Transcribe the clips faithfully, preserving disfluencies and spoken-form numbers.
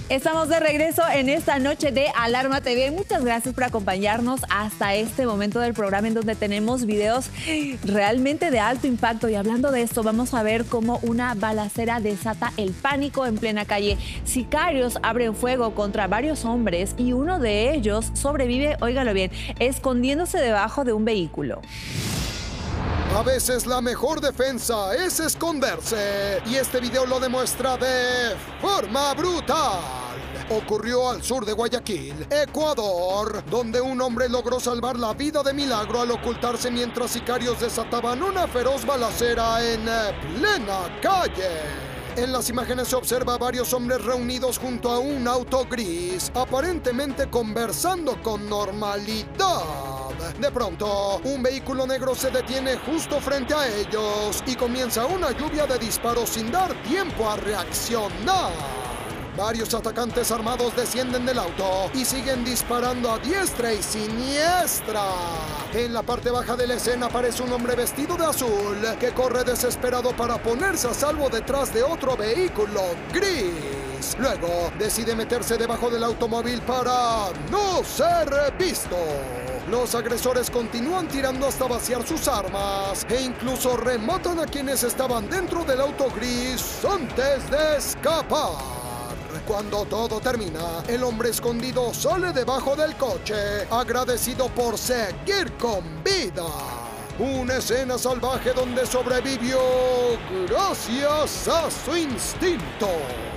Estamos de regreso en esta noche de Alarma T V. Muchas gracias por acompañarnos hasta este momento del programa en donde tenemos videos realmente de alto impacto. Y hablando de esto, vamos a ver cómo una balacera desata el pánico en plena calle. Sicarios abren fuego contra varios hombres y uno de ellos sobrevive, óigalo bien, escondiéndose debajo de un vehículo. A veces la mejor defensa es esconderse, y este video lo demuestra de forma brutal. Ocurrió al sur de Guayaquil, Ecuador, donde un hombre logró salvar la vida de milagro al ocultarse mientras sicarios desataban una feroz balacera en plena calle. En las imágenes se observa a varios hombres reunidos junto a un auto gris, aparentemente conversando con normalidad. De pronto, un vehículo negro se detiene justo frente a ellos y comienza una lluvia de disparos sin dar tiempo a reaccionar. Varios atacantes armados descienden del auto y siguen disparando a diestra y siniestra. En la parte baja de la escena aparece un hombre vestido de azul que corre desesperado para ponerse a salvo detrás de otro vehículo gris. Luego decide meterse debajo del automóvil para no ser visto. Los agresores continúan tirando hasta vaciar sus armas e incluso rematan a quienes estaban dentro del auto gris antes de escapar. Cuando todo termina, el hombre escondido sale debajo del coche, agradecido por seguir con vida. Una escena salvaje donde sobrevivió gracias a su instinto.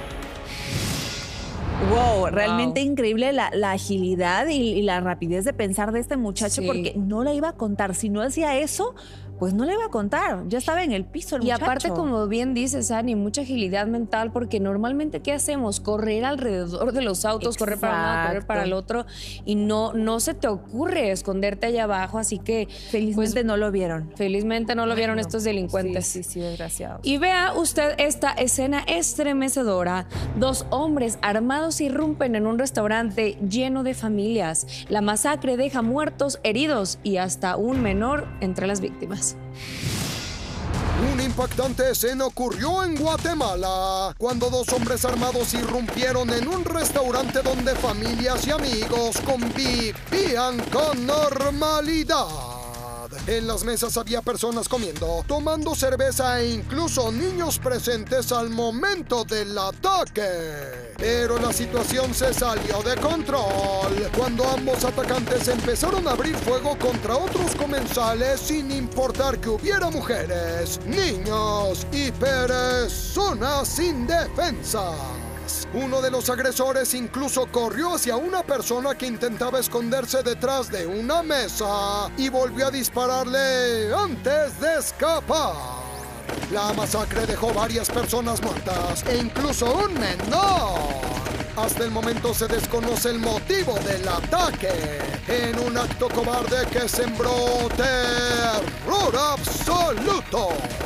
Wow, realmente wow. Increíble la, la agilidad y, y la rapidez de pensar de este muchacho, sí. Porque no le iba a contar. Si no hacía eso, pues no le iba a contar. Ya estaba en el piso el y muchacho. Y aparte, como bien dices, Ani, mucha agilidad mental, porque normalmente, ¿qué hacemos? Correr alrededor de los autos, exacto. Correr para un lado, correr para el otro, y no, no se te ocurre esconderte allá abajo, así que... Felizmente pues, no lo vieron. Felizmente no lo vieron Ay, no. estos delincuentes. Sí, sí, sí, desgraciados. Y vea usted esta escena estremecedora. Dos hombres armados irrumpen en un restaurante lleno de familias. La masacre deja muertos, heridos y hasta un menor entre las víctimas. Una impactante escena ocurrió en Guatemala, cuando dos hombres armados irrumpieron en un restaurante donde familias y amigos convivían con normalidad. En las mesas había personas comiendo, tomando cerveza e incluso niños presentes al momento del ataque. Pero la situación se salió de control cuando ambos atacantes empezaron a abrir fuego contra otros comensales sin importar que hubiera mujeres, niños y personas indefensas. Uno de los agresores incluso corrió hacia una persona que intentaba esconderse detrás de una mesa y volvió a dispararle antes de escapar. La masacre dejó varias personas muertas e incluso un menor. Hasta el momento se desconoce el motivo del ataque, en un acto cobarde que sembró terror absoluto.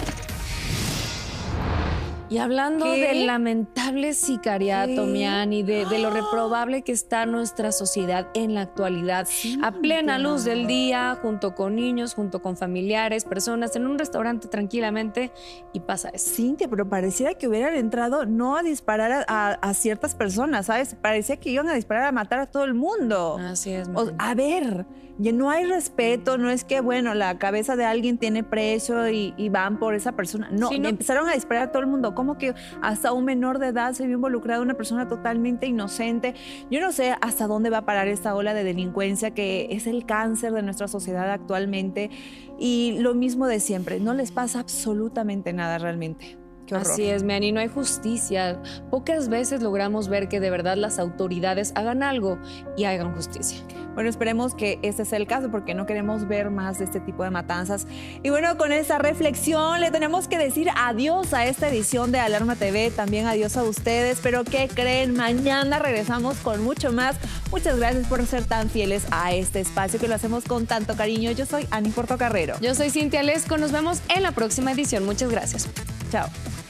Y hablando ¿Qué? del lamentable sicariato, ¿Qué? Miani, de, de lo reprobable que está nuestra sociedad en la actualidad, sí, a plena luz del día, junto con niños, junto con familiares, personas, en un restaurante tranquilamente, y pasa eso. Cintia, pero pareciera que hubieran entrado no a disparar a, a, a ciertas personas, ¿sabes? Parecía que iban a disparar a matar a todo el mundo. Así es. O, a ver, ya no hay respeto, no es que, bueno, la cabeza de alguien tiene precio y, y van por esa persona. No, sí, no, empezaron a disparar a todo el mundo. ¿Cómo que hasta un menor de edad se vio involucrado, una persona totalmente inocente? Yo no sé hasta dónde va a parar esta ola de delincuencia que es el cáncer de nuestra sociedad actualmente. Y lo mismo de siempre, no les pasa absolutamente nada realmente. Qué horror. Así es, Miani, no hay justicia. Pocas veces logramos ver que de verdad las autoridades hagan algo y hagan justicia. Bueno, esperemos que este sea el caso porque no queremos ver más de este tipo de matanzas. Y bueno, con esa reflexión le tenemos que decir adiós a esta edición de Alarma T V, también adiós a ustedes. Pero ¿qué creen? Mañana regresamos con mucho más. Muchas gracias por ser tan fieles a este espacio que lo hacemos con tanto cariño. Yo soy Ani Portocarrero. Yo soy Cintia Lesco. Nos vemos en la próxima edición. Muchas gracias. Chao.